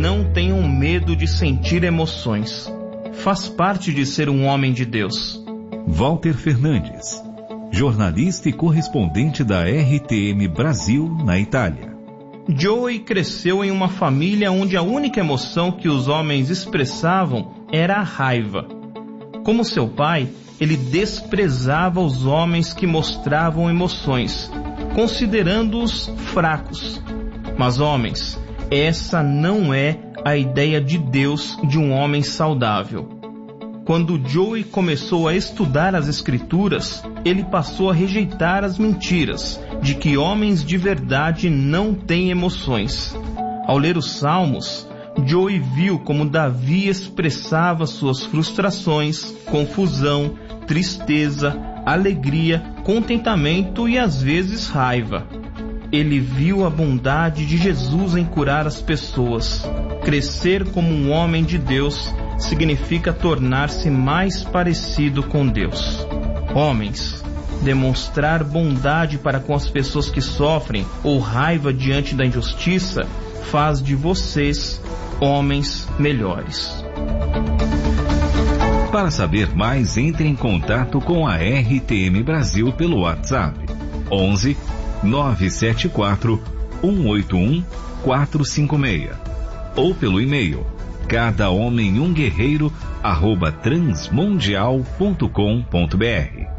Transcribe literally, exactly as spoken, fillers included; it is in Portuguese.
não tenham medo de sentir emoções. Faz parte de ser um homem de Deus. Walter Fernandes, jornalista e correspondente da R T M Brasil na Itália. Joey cresceu em uma família onde a única emoção que os homens expressavam era a raiva. Como seu pai, ele desprezava os homens que mostravam emoções, considerando-os fracos. Mas, homens, essa não é a ideia de Deus de um homem saudável. Quando Joey começou a estudar as Escrituras, ele passou a rejeitar as mentiras de que homens de verdade não têm emoções. Ao ler os Salmos, Joey viu como Davi expressava suas frustrações, confusão, tristeza, alegria, contentamento e às vezes raiva. Ele viu a bondade de Jesus em curar as pessoas. Crescer como um homem de Deus significa tornar-se mais parecido com Deus. Homens, demonstrar bondade para com as pessoas que sofrem ou raiva diante da injustiça faz de vocês homens melhores. Para saber mais, entre em contato com a R T M Brasil pelo WhatsApp onze nove sete quatro um oito um quatro cinco seis ou pelo e-mail cada homem um guerreiro arroba transmundial ponto com ponto br.